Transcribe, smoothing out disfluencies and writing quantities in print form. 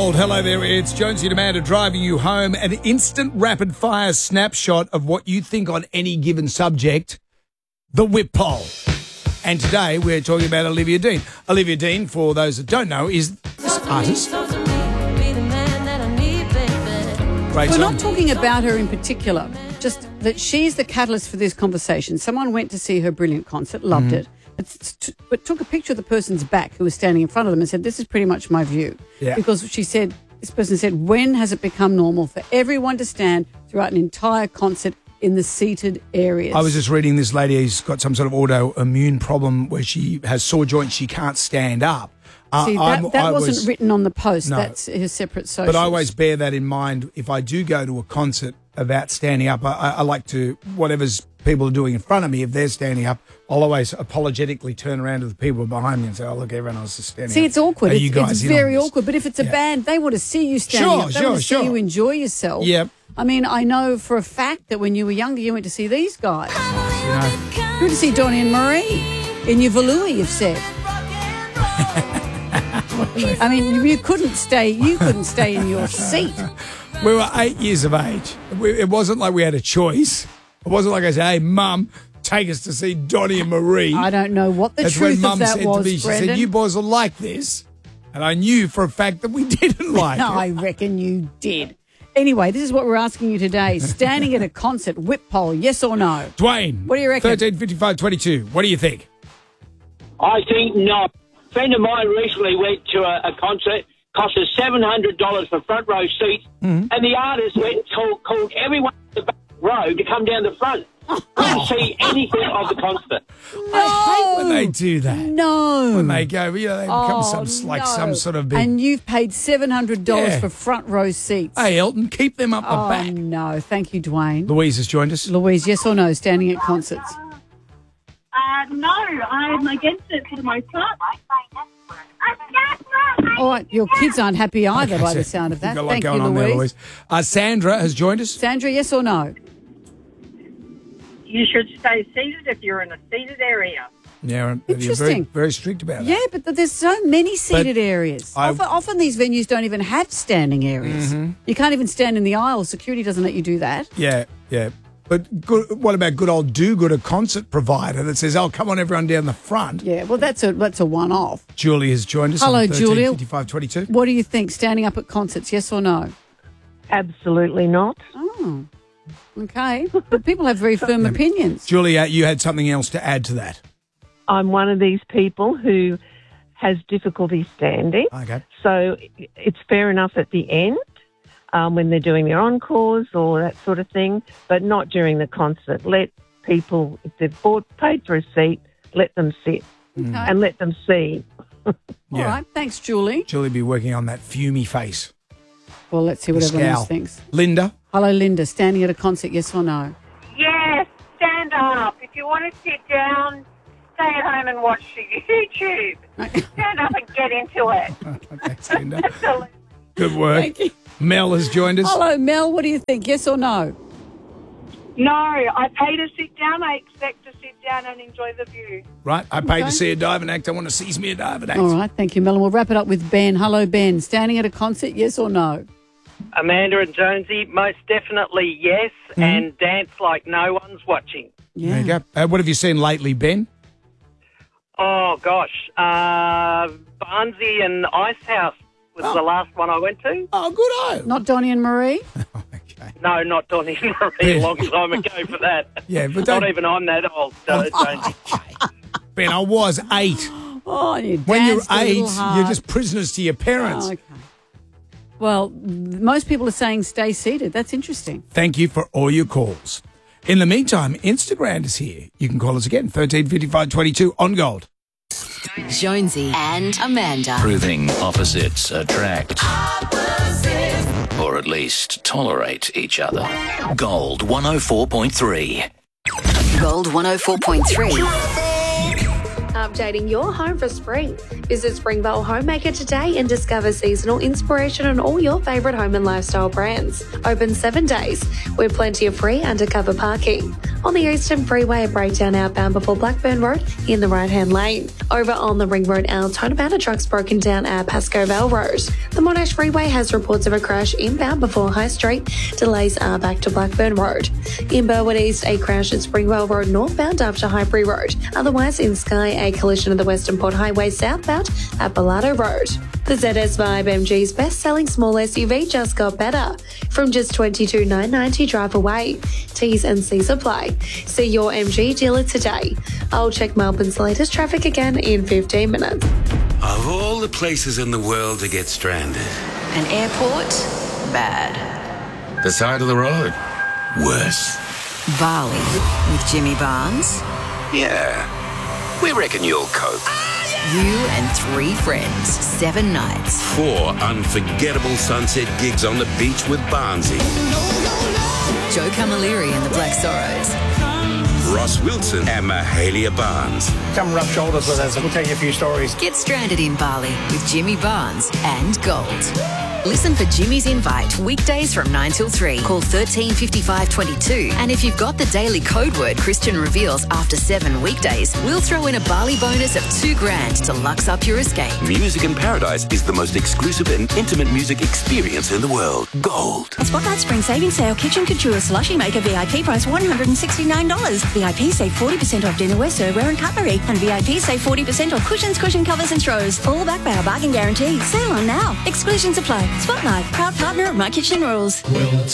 Gold. Hello there, it's Jonesy and Amanda driving you home. An instant rapid-fire snapshot of what you think on any given subject, the whip poll. And today we're talking about Olivia Dean. Olivia Dean, for those that don't know, is this artist. Great We're song. not talking about her in particular, just that she's the catalyst for this conversation. Someone went to see her brilliant concert, loved it, but took a picture of the person's back who was standing in front of them and said, this is pretty much my view. Yeah. Because this person said, when has it become normal for everyone to stand throughout an entire concert in the seated areas? I was just reading this lady who's got some sort of autoimmune problem where she has sore joints, she can't stand up. See, that wasn't written on the post. No. That's his separate social. But I always bear that in mind if I do go to a concert about standing up. I like to, whatever's people are doing in front of me, if they're standing up, I'll always apologetically turn around to the people behind me and say, oh, look, everyone else is standing up. See, it's awkward. Are you guys it's in on very this? awkward. But if it's a band, they want to see you standing up. They want to see you enjoy yourself. Yep. I mean, I know for a fact that when you were younger, you went to see these guys. You went to see Donnie and Marie in your Valui, you've said. I mean, you couldn't stay in your seat. We were 8 years of age. It wasn't like we had a choice. It wasn't like I said, hey, Mum, take us to see Donnie and Marie. I don't know what the That's truth when Mum of that said was, to me, she Brendan. said, you boys will like this. And I knew for a fact that we didn't like No, it. I reckon you did. Anyway, this is what we're asking you today. Standing at a concert, whip poll, yes or no? Dwayne. What do you reckon? 135522. What do you think? I think not. A friend of mine recently went to a concert, cost us $700 for front row seats, and the artist went and called everyone in the back row to come down the front. Couldn't see anything of the concert. I hate when they do that. No. When they go, you know, they become some sort of big... And you've paid $700 Yeah. for front row seats. Hey, Elton, keep them up the Oh, back. no. Thank you, Dwayne. Louise has joined us. Louise, yes or no, standing at concerts? No, I'm against it for the most part. All right, your kids aren't happy either by the sound of that. You've got a lot Thank going you, on there, Louise. Louise. Sandra has joined us. Sandra, yes or no? You should stay seated if you're in a seated area. Yeah, and you're very, Interesting. very strict about that. Yeah, but there's so many seated areas. Often these venues don't even have standing areas. You can't even stand in the aisle. Security doesn't let you do that. Yeah, yeah. But what about good old do-gooder concert provider that says, oh, come on, everyone down the front? Yeah, well, that's a one-off. Julie has joined us. Hello, on Julia. 135522. What do you think, standing up at concerts, yes or no? Absolutely not. Oh, okay. But people have very firm opinions. Julia, you had something else to add to that. I'm one of these people who has difficulty standing. Okay. So it's fair enough at the end when they're doing their encores or that sort of thing, but not during the concert. Let people, if they've paid for a seat, let them sit and let them see. All right, thanks, Julie. Julie be working on that fumey face. Well, let's see what The everyone else scowl. thinks. Linda? Hello, Linda. Standing at a concert, yes or no? Yes, stand up. If you want to sit down, stay at home and watch YouTube. Stand up and get into it. Thanks, Linda. Absolutely. Good work. Thank you. Mel has joined us. Hello, Mel. What do you think, yes or no? No, I pay to sit down. I expect to sit down and enjoy the view. Right, I paid to see a diving act. I want to see me a diving act. All right, thank you, Mel. And we'll wrap it up with Ben. Hello, Ben. Standing at a concert, yes or no? Amanda and Jonesy, most definitely yes, and dance like no one's watching. Yeah. There you go. What have you seen lately, Ben? Oh, gosh. Barnsley and Ice House was the last one I went to. Oh, good eye. Not Donnie and Marie? Okay. No, not Donnie and Marie, a long time ago for that. Yeah, but Not don't... even I'm that old, Jonesy. Ben, I was 8. Oh, you When you're danced a little 8, hard. you're just prisoners to your parents. Oh, okay. Well, most people are saying stay seated. That's interesting. Thank you for all your calls. In the meantime, Instagram is here. You can call us again, 135522 on Gold. Jonesy and Amanda. Proving opposites attract. Or at least tolerate each other. Gold 104.3. Gold 104.3. Updating your home for spring. Visit Springvale Homemaker today and discover seasonal inspiration on all your favourite home and lifestyle brands. Open 7 days with plenty of free undercover parking. On the Eastern Freeway at Breakdown outbound before Blackburn Road in the right-hand lane. Over on the Ring Road, Altona, a truck's broken down at Pascoe Vale Road. The Monash Freeway has reports of a crash inbound before High Street. Delays are back to Blackburn Road. In Burwood East, a crash at Springvale Road northbound after Highbury Road. Otherwise, in Skye, a collision of the Western Port Highway southbound at Bellado Road. The ZS Vibe MG's best-selling small SUV just got better. From just $22,990 drive away. T's and C's apply. See your MG dealer today. I'll check Melbourne's latest traffic again in 15 minutes. Of all the places in the world to get stranded, An airport? Bad. the side of the road, worse. Bali with Jimmy Barnes. Yeah, we reckon you'll cope. You and 3 friends, 7 nights. 4 unforgettable sunset gigs on the beach with Barnsey. Joe Camilleri and the Black Sorrows. Ross Wilson and Mahalia Barnes. Come rub shoulders with us and we'll tell you a few stories. Get stranded in Bali with Jimmy Barnes and Gold. Listen for Jimmy's Invite weekdays from 9 till 3. Call 13 55 22. And if you've got the daily code word Christian reveals after 7 weekdays, we'll throw in a Bali bonus of $2,000 to lux up your escape. Music in Paradise is the most exclusive and intimate music experience in the world. Gold. Spotlight Spring Savings Sale Kitchen Couture Slushy Maker VIP price $169. VIP save 40% off dinnerware, serveware and cutlery. And VIP save 40% off cushions, cushion covers and throws. All backed by our bargain guarantee. Sale on now. Exclusions apply. Spotlight, proud partner of My Kitchen Rules.